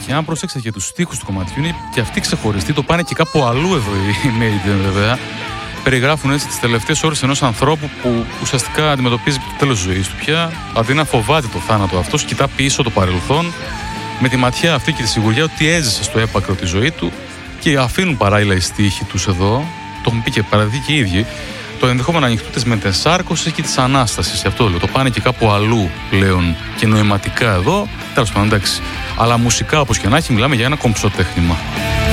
και αν πρόσεξε και τους στίχους του κομματιού, είναι και αυτοί ξεχωριστοί. Το πάνε και κάπου αλλού εδώ οι Maiden, βέβαια. Περιγράφουν έτσι τις τελευταίες ώρες ενός ανθρώπου που ουσιαστικά αντιμετωπίζει το τέλος της ζωής του πια. Αντί να φοβάται το θάνατο αυτός, κοιτά πίσω το παρελθόν με τη ματιά αυτή και τη σιγουριά ότι έζησε στο έπακρο τη ζωή του, και αφήνουν παράλληλα οι στίχοι τους εδώ. Το έχουν πει και παραδεί και οι ίδιοι. Το ενδεχόμενο ανοιχτού της μετεσάρκωσης και της Ανάστασης. Αυτό λέω. Το πάνε και κάπου αλλού πλέον και νοηματικά εδώ. Τέλος πάντων, εντάξει. Αλλά μουσικά, όπως και να έχει, μιλάμε για ένα κομψό τέχνημα.